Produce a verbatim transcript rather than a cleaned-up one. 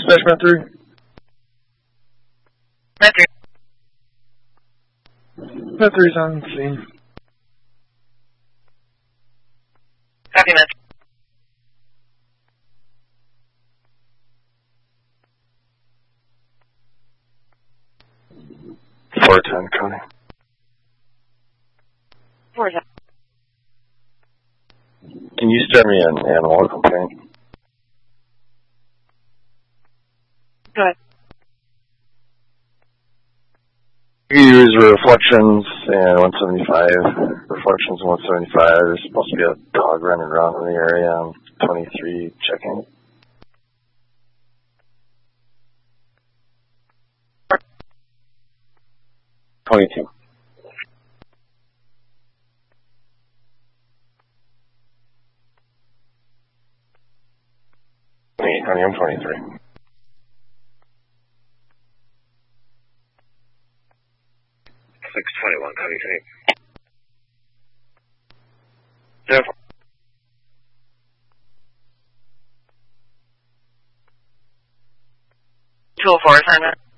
dispatch Met three. Met three. Met three's on scene. Copy, Met. four ten, Connie. four ten. Can you start me an animal complaint? Go ahead. You use reflections and one seventy-five. Reflections and one seventy-five. There's supposed to be a dog running around in the area on twenty-three checking. twenty-two. Honey, I'm twenty-three. six twenty-one, copy tape. Zero four. two oh four assignment.